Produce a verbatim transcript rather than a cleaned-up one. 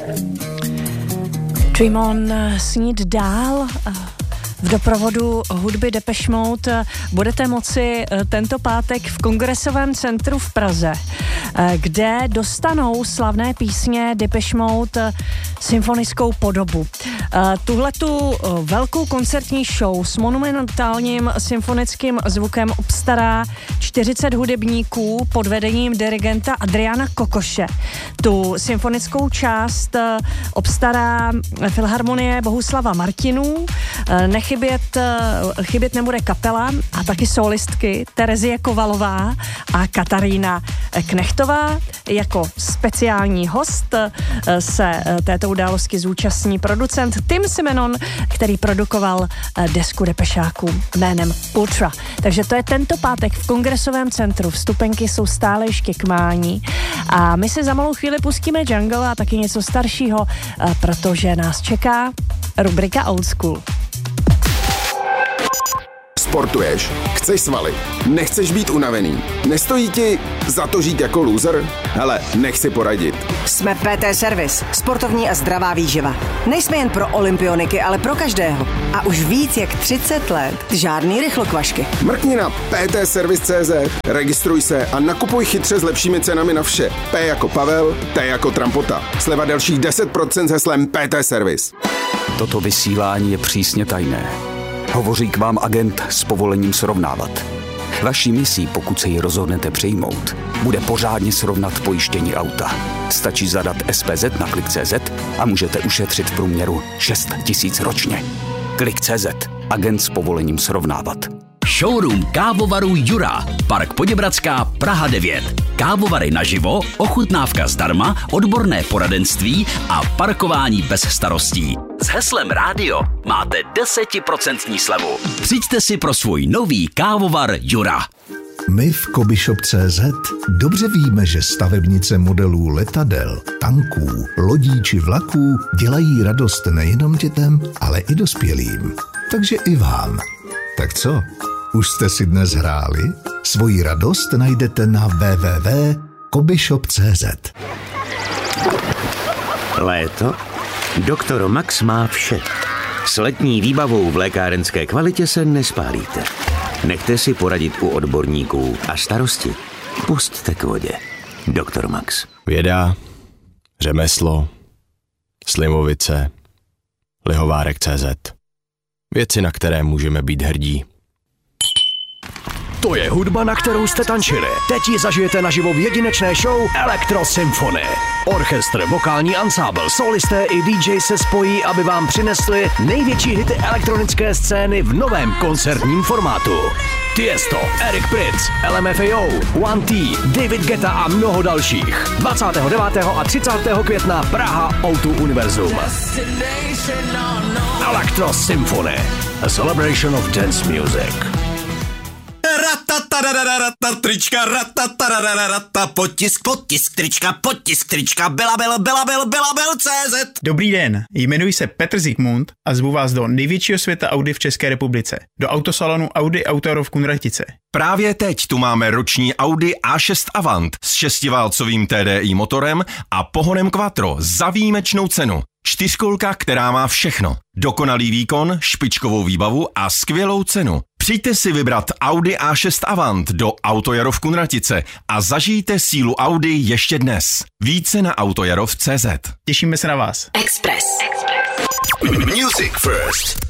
Dream On, snít dál. V doprovodu hudby Depeche Mode budete moci tento pátek v Kongresovém centru v Praze, kde dostanou slavné písně Depeche Mode symfonickou podobu. Tuhletu velkou koncertní show s monumentálním symfonickým zvukem obstará čtyřicet hudebníků pod vedením dirigenta Adriana Kokoše. Tu symfonickou část obstará Filharmonie Bohuslava Martinů. Nechybět chybět nebude kapela a taky solistky Terezie Kovalová a Katarína Knechtová. Jako speciální host se této události zúčastní producent Tim Simenon, který produkoval desku Depešáků jménem Ultra. Takže to je tento pátek v Kongresovém centru. Vstupenky jsou stále ještě k mání a my si za malou chvíli pustíme jungle a taky něco staršího, protože nás čeká rubrika Old School. Sportuješ? Chceš svaly? Nechceš být unavený? Nestojí ti za to žít jako loser? Hele, nech si poradit. Jsme P T Service, sportovní a zdravá výživa. Nejsme jen pro olympioniky, ale pro každého. A už víc jak třicet let žádný rychlokvašky. Mrkni na p t service tečka c z, registruj se a nakupuj chytře s lepšími cenami na vše. P jako Pavel, T jako Trampota. Sleva dalších deset procent s heslem P T Service. Toto vysílání je přísně tajné. Hovoří k vám agent s povolením srovnávat. Vaší misí, pokud se ji rozhodnete přijmout, bude pořádně srovnat pojištění auta. Stačí zadat S P Z na klik tečka cé zet a můžete ušetřit v průměru šest tisíc ročně. klik tečka cé zet. Agent s povolením srovnávat. Showroom kávovaru Jura, Park Poděbradská, Praha devět. Kávovary naživo, ochutnávka zdarma, odborné poradenství a parkování bez starostí. S heslem rádio máte deset procent slevu. Přijďte si pro svůj nový kávovar Jura. My v Kobyshop tečka cé zet dobře víme, že stavebnice modelů letadel, tanků, lodí či vlaků dělají radost nejenom dětem, ale i dospělým. Takže i vám. Tak co? Už jste si dnes hráli? Svoji radost najdete na w w w tečka kobyshop tečka cé zet. Léto? Doktor Max má vše. S letní výbavou v lékárenské kvalitě se nespálíte. Nechte si poradit u odborníků a starosti pusťte k vodě. Doktor Max. Věda, řemeslo, Slimovice, lihovárek tečka cé zet. Věci, na které můžeme být hrdí. To je hudba, na kterou jste tančili. Teď ji zažijete naživo v jedinečné show Electro Symphony. Orchestr, vokální ansábl, solisté i D J se spojí, aby vám přinesli největší hity elektronické scény v novém koncertním formátu. Tiesto, Eric Prydz, L M F A O, One T, David Guetta a mnoho dalších. dvacátého devátého a třicátého května Praha O dva Univerzum. Electro Symphony, a celebration of dance music. Ratatarararata, trička, ratatarararata, potisk, potisk, trička, potisk, trička, Belabil, Belabil, Belabil tečka cé zet. Dobrý den, jmenuji se Petr Zikmund a zvu vás do největšího světa Audi v České republice, do autosalonu Audi Autorov Kunratice. Právě teď tu máme roční Audi A šest Avant s šestiválcovým T D I motorem a pohonem Quattro za výjimečnou cenu. Čtyřkolka, která má všechno. Dokonalý výkon, špičkovou výbavu a skvělou cenu. Přijďte si vybrat Audi A šest Avant do Autojarov Kunratice a zažijte sílu Audi ještě dnes. Více na autojarov tečka cé zet. Těšíme se na vás. Express. Music first.